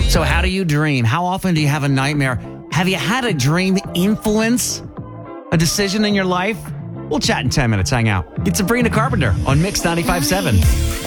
So how do you dream? How often do you have a nightmare? Have you had a dream influence a decision in your life? We'll chat in 10 minutes. Hang out. It's Sabrina Carpenter on Mix 95.7.